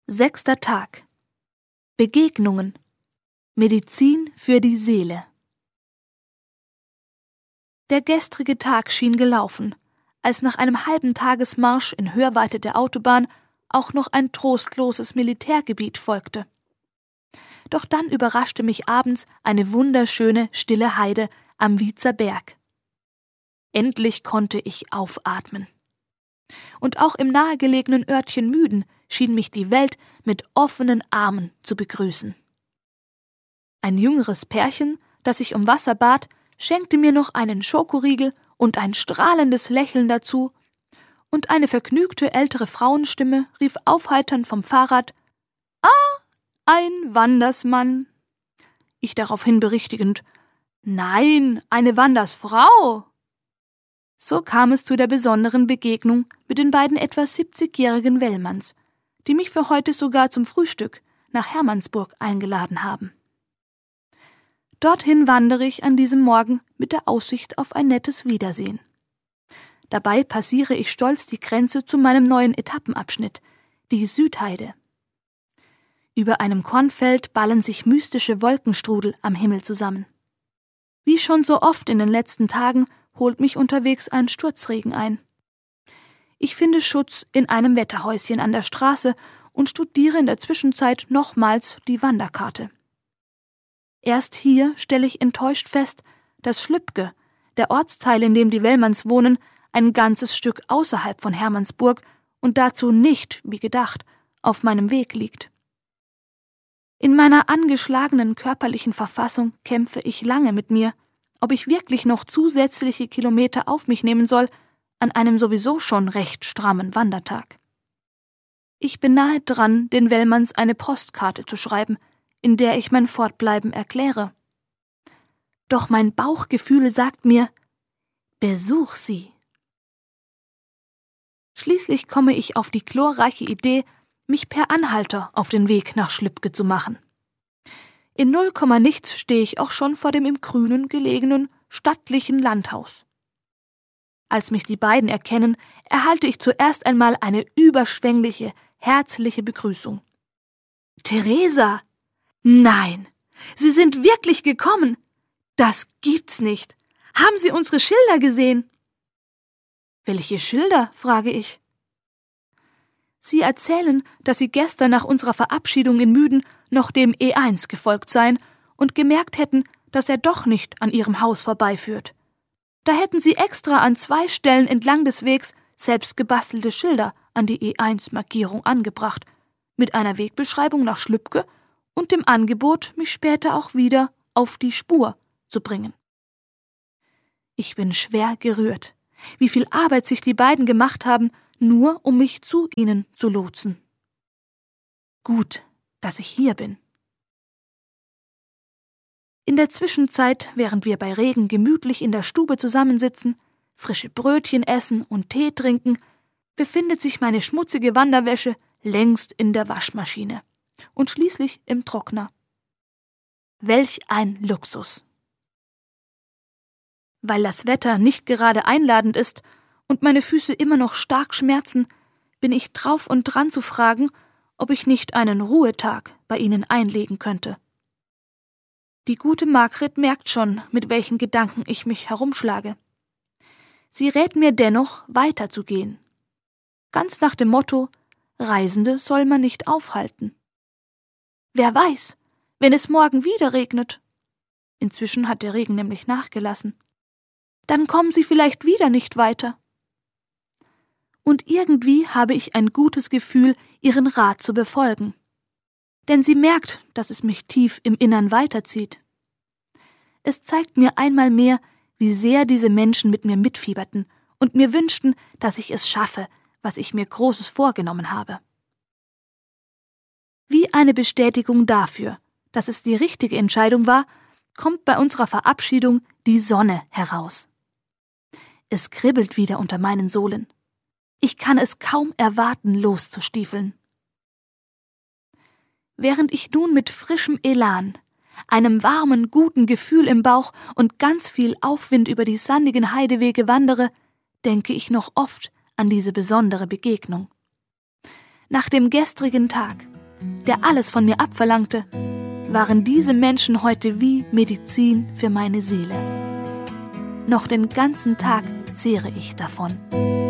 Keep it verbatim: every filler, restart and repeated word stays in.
Sechster Tag. Begegnungen. Medizin für die Seele. Der gestrige Tag schien gelaufen, als nach einem halben Tagesmarsch in Hörweite der Autobahn auch noch ein trostloses Militärgebiet folgte. Doch dann überraschte mich abends eine wunderschöne, stille Heide am Wiezer Berg. Endlich konnte ich aufatmen. Und auch im nahegelegenen Örtchen Müden schien mich die Welt mit offenen Armen zu begrüßen. Ein jüngeres Pärchen, das sich um Wasser bat, schenkte mir noch einen Schokoriegel und ein strahlendes Lächeln dazu, und eine vergnügte ältere Frauenstimme rief aufheiternd vom Fahrrad: »Ah, ein Wandersmann!« Ich daraufhin berichtigend: »Nein, eine Wandersfrau!« So kam es zu der besonderen Begegnung mit den beiden etwa siebzigjährigen Wellmanns, die mich für heute sogar zum Frühstück nach Hermannsburg eingeladen haben. Dorthin wandere ich an diesem Morgen mit der Aussicht auf ein nettes Wiedersehen. Dabei passiere ich stolz die Grenze zu meinem neuen Etappenabschnitt, die Südheide. Über einem Kornfeld ballen sich mystische Wolkenstrudel am Himmel zusammen. Wie schon so oft in den letzten Tagen holt mich unterwegs ein Sturzregen ein. Ich finde Schutz in einem Wetterhäuschen an der Straße und studiere in der Zwischenzeit nochmals die Wanderkarte. Erst hier stelle ich enttäuscht fest, dass Schlübke, der Ortsteil, in dem die Wellmanns wohnen, ein ganzes Stück außerhalb von Hermannsburg und dazu nicht, wie gedacht, auf meinem Weg liegt. In meiner angeschlagenen körperlichen Verfassung kämpfe ich lange mit mir, ob ich wirklich noch zusätzliche Kilometer auf mich nehmen soll, an einem sowieso schon recht strammen Wandertag. Ich bin nahe dran, den Wellmanns eine Postkarte zu schreiben, in der ich mein Fortbleiben erkläre. Doch mein Bauchgefühl sagt mir: Besuch sie. Schließlich komme ich auf die glorreiche Idee, mich per Anhalter auf den Weg nach Schlübke zu machen. In null Komma nichts stehe ich auch schon vor dem im Grünen gelegenen, stattlichen Landhaus. Als mich die beiden erkennen, erhalte ich zuerst einmal eine überschwängliche, herzliche Begrüßung. »Theresa! Nein, Sie sind wirklich gekommen! Das gibt's nicht! Haben Sie unsere Schilder gesehen?« »Welche Schilder?« frage ich. Sie erzählen, dass Sie gestern nach unserer Verabschiedung in Müden noch dem E eins gefolgt seien und gemerkt hätten, dass er doch nicht an Ihrem Haus vorbeiführt. Da hätten Sie extra an zwei Stellen entlang des Wegs selbst gebastelte Schilder an die E eins Markierung angebracht, mit einer Wegbeschreibung nach Schlübke und dem Angebot, mich später auch wieder auf die Spur zu bringen. Ich bin schwer gerührt, wie viel Arbeit sich die beiden gemacht haben, nur um mich zu ihnen zu lotsen. Gut, dass ich hier bin. In der Zwischenzeit, während wir bei Regen gemütlich in der Stube zusammensitzen, frische Brötchen essen und Tee trinken, befindet sich meine schmutzige Wanderwäsche längst in der Waschmaschine und schließlich im Trockner. Welch ein Luxus! Weil das Wetter nicht gerade einladend ist und meine Füße immer noch stark schmerzen, bin ich drauf und dran zu fragen, ob ich nicht einen Ruhetag bei Ihnen einlegen könnte. Die gute Margret merkt schon, mit welchen Gedanken ich mich herumschlage. Sie rät mir dennoch, weiterzugehen. Ganz nach dem Motto: Reisende soll man nicht aufhalten. Wer weiß, wenn es morgen wieder regnet. Inzwischen hat der Regen nämlich nachgelassen. Dann kommen Sie vielleicht wieder nicht weiter. Und irgendwie habe ich ein gutes Gefühl, Ihren Rat zu befolgen. Denn sie merkt, dass es mich tief im Innern weiterzieht. Es zeigt mir einmal mehr, wie sehr diese Menschen mit mir mitfieberten und mir wünschten, dass ich es schaffe, was ich mir Großes vorgenommen habe. Wie eine Bestätigung dafür, dass es die richtige Entscheidung war, kommt bei unserer Verabschiedung die Sonne heraus. Es kribbelt wieder unter meinen Sohlen. Ich kann es kaum erwarten, loszustiefeln. Während ich nun mit frischem Elan, einem warmen, guten Gefühl im Bauch und ganz viel Aufwind über die sandigen Heidewege wandere, denke ich noch oft an diese besondere Begegnung. Nach dem gestrigen Tag der alles von mir abverlangte, waren diese Menschen heute wie Medizin für meine Seele. Noch den ganzen Tag zehre ich davon.